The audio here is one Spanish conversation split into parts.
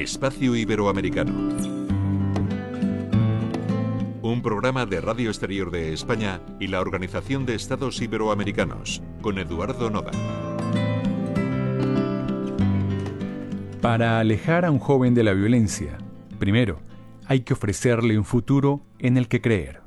Espacio Iberoamericano. Un programa de Radio Exterior de España y la Organización de Estados Iberoamericanos, con Eduardo Noda. Para alejar a un joven de la violencia, primero, hay que ofrecerle un futuro en el que creer.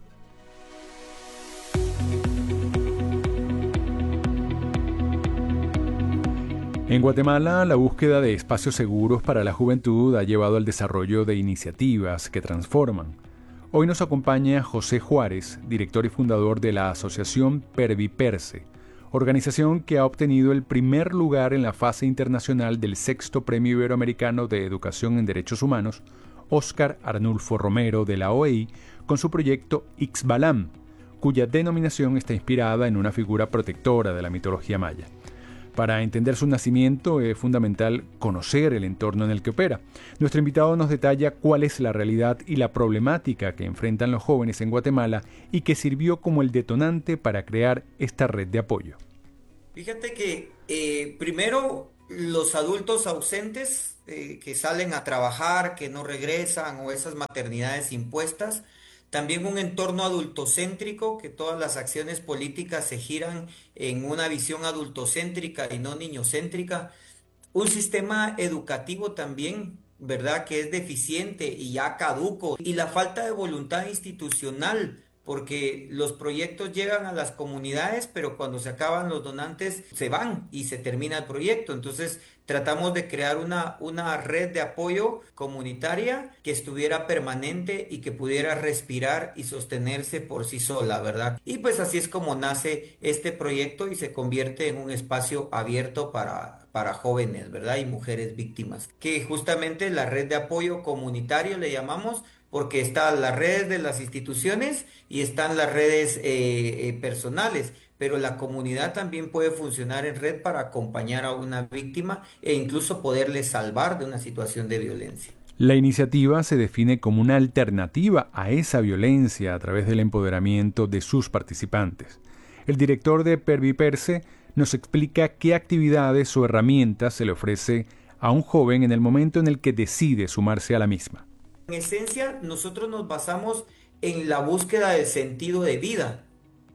En Guatemala, la búsqueda de espacios seguros para la juventud ha llevado al desarrollo de iniciativas que transforman. Hoy nos acompaña José Juárez, director y fundador de la asociación Perviperse, organización que ha obtenido el primer lugar en la fase internacional del 6º Premio Iberoamericano de Educación en Derechos Humanos, Óscar Arnulfo Romero de la OEI, con su proyecto Ixbalam, cuya denominación está inspirada en una figura protectora de la mitología maya. Para entender su nacimiento es fundamental conocer el entorno en el que opera. Nuestro invitado nos detalla cuál es la realidad y la problemática que enfrentan los jóvenes en Guatemala y que sirvió como el detonante para crear esta red de apoyo. Fíjate que primero los adultos ausentes que salen a trabajar, que no regresan, o esas maternidades impuestas. También un entorno adultocéntrico, que todas las acciones políticas se giran en una visión adultocéntrica y no niñocéntrica. Un sistema educativo también, ¿verdad?, que es deficiente y ya caduco. Y la falta de voluntad institucional, porque los proyectos llegan a las comunidades, pero cuando se acaban los donantes se van y se termina el proyecto. Entonces tratamos de crear una red de apoyo comunitaria que estuviera permanente y que pudiera respirar y sostenerse por sí sola, ¿verdad? Y pues así es como nace este proyecto y se convierte en un espacio abierto para jóvenes, ¿verdad? Y mujeres víctimas. Que justamente la red de apoyo comunitario le llamamos, porque están las redes de las instituciones y están las redes personales, pero la comunidad también puede funcionar en red para acompañar a una víctima e incluso poderle salvar de una situación de violencia. La iniciativa se define como una alternativa a esa violencia a través del empoderamiento de sus participantes. El director de Perviperse nos explica qué actividades o herramientas se le ofrece a un joven en el momento en el que decide sumarse a la misma. En esencia, nosotros nos basamos en la búsqueda del sentido de vida,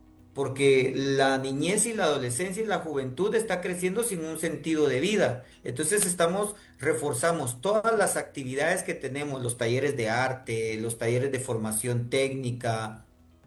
porque la niñez y la adolescencia y la juventud está creciendo sin un sentido de vida. Entonces reforzamos todas las actividades que tenemos, los talleres de arte, los talleres de formación técnica,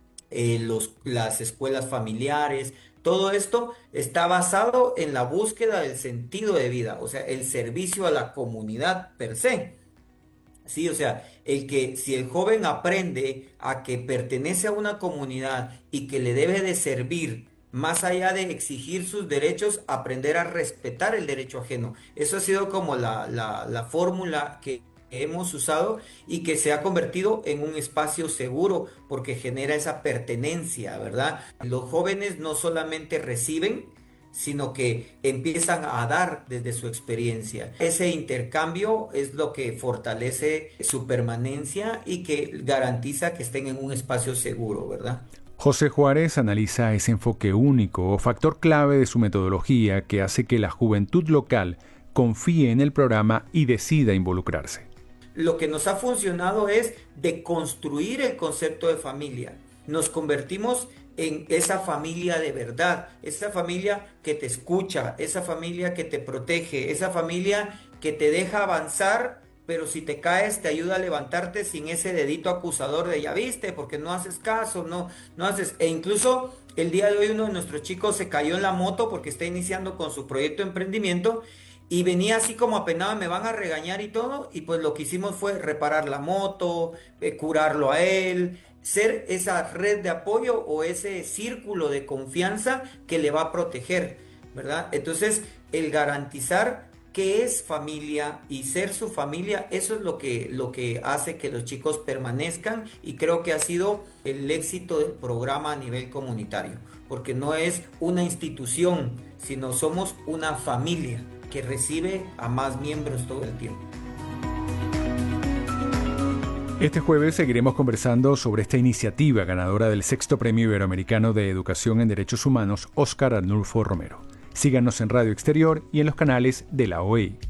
las escuelas familiares. Todo esto está basado en la búsqueda del sentido de vida, o sea, el servicio a la comunidad per se. Sí, o sea, si el joven aprende a que pertenece a una comunidad y que le debe de servir, más allá de exigir sus derechos, aprender a respetar el derecho ajeno. Eso ha sido como la fórmula que hemos usado y que se ha convertido en un espacio seguro porque genera esa pertenencia, ¿verdad? Los jóvenes no solamente reciben, sino que empiezan a dar desde su experiencia. Ese intercambio es lo que fortalece su permanencia y que garantiza que estén en un espacio seguro, ¿verdad? José Juárez analiza ese enfoque único o factor clave de su metodología que hace que la juventud local confíe en el programa y decida involucrarse. Lo que nos ha funcionado es deconstruir el concepto de familia. Nos convertimos en esa familia de verdad, esa familia que te escucha, esa familia que te protege, esa familia que te deja avanzar, pero si te caes te ayuda a levantarte sin ese dedito acusador de ya viste, porque no haces caso, no haces. E incluso el día de hoy uno de nuestros chicos se cayó en la moto porque está iniciando con su proyecto de emprendimiento y venía así como apenado, me van a regañar y todo, y pues lo que hicimos fue reparar la moto, curarlo a él, ser esa red de apoyo o ese círculo de confianza que le va a proteger, ¿verdad? Entonces, el garantizar que es familia y ser su familia, eso es lo que hace que los chicos permanezcan, y creo que ha sido el éxito del programa a nivel comunitario, porque no es una institución, sino somos una familia que recibe a más miembros todo el tiempo. Este jueves seguiremos conversando sobre esta iniciativa ganadora del 6º Premio Iberoamericano de Educación en Derechos Humanos, Óscar Arnulfo Romero. Síganos en Radio Exterior y en los canales de la OEI.